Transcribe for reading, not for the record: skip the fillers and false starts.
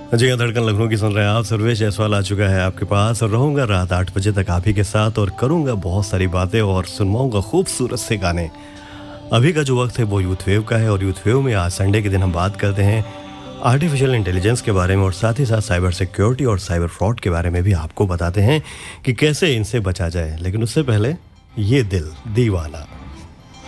जी हाँ, धड़कन लखनऊ की सुन रहे हैं आप। सर्वेश जायसवाल आ चुका है आपके पास और रहूंगा रात 8 बजे तक आप ही के साथ और करूंगा बहुत सारी बातें और सुनवाऊंगा खूबसूरत से गाने। अभी का जो वक्त है वो यूथ वेव का है और यूथ वेव में आज संडे के दिन हम बात करते हैं आर्टिफिशियल इंटेलिजेंस के बारे में और साथ ही साथ साइबर सिक्योरिटी और साइबर फ्रॉड के बारे में भी आपको बताते हैं कि कैसे इनसे बचा जाए। लेकिन उससे पहले ये दिल दीवाना।